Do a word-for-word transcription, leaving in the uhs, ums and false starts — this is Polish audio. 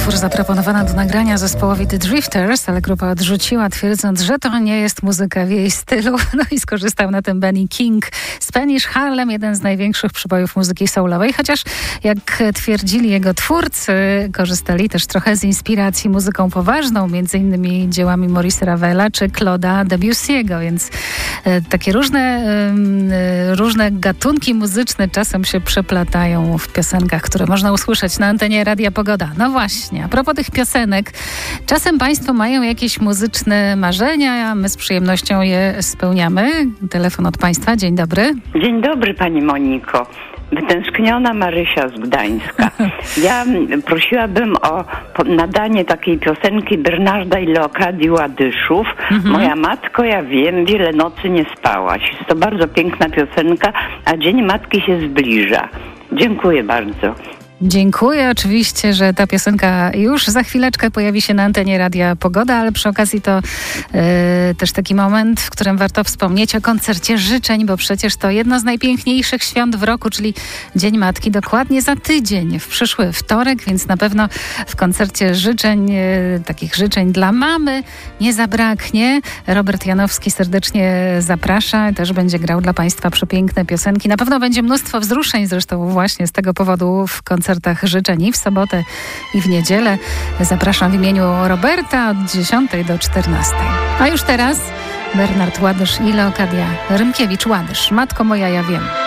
utwór zaproponowana do nagrania zespołowi The Drifters, ale grupa odrzuciła, twierdząc, że to nie jest muzyka w jej stylu. No i skorzystał na tym Benny King. Spanish Harlem, jeden z największych przybojów muzyki soulowej, chociaż jak twierdzili jego twórcy, korzystali też trochę z inspiracji muzyką poważną, między innymi dziełami Maurice Ravela czy Claude'a Debussy'ego, więc e, takie różne, e, różne gatunki muzyczne czasem się przeplatają w piosenkach, które można usłyszeć na antenie Radia Pogoda. No właśnie, a propos tych piosenek, czasem Państwo mają jakieś muzyczne marzenia, a my z przyjemnością je spełniamy. Telefon od Państwa, dzień dobry. Dzień dobry Pani Moniko. Wytęskniona Marysia z Gdańska. Ja prosiłabym o nadanie takiej piosenki Bernarda i Leokadii Ładyszów. Mhm. Moja matko, ja wiem, wiele nocy nie spałaś. Jest to bardzo piękna piosenka, a Dzień Matki się zbliża. Dziękuję bardzo. Dziękuję. Oczywiście, że ta piosenka już za chwileczkę pojawi się na antenie Radia Pogoda, ale przy okazji to yy, też taki moment, w którym warto wspomnieć o koncercie życzeń, bo przecież to jedno z najpiękniejszych świąt w roku, czyli Dzień Matki, dokładnie za tydzień, w przyszły wtorek, więc na pewno w koncercie życzeń, yy, takich życzeń dla mamy nie zabraknie. Robert Janowski serdecznie zaprasza, też będzie grał dla Państwa przepiękne piosenki. Na pewno będzie mnóstwo wzruszeń zresztą właśnie z tego powodu w koncercie koncertach życzeń i w sobotę, i w niedzielę. Zapraszam w imieniu Roberta od dziesiątej do czternastej. A już teraz Bernard Ładysz i Leokadia Rymkiewicz-Ładysz. Matko moja, ja wiem.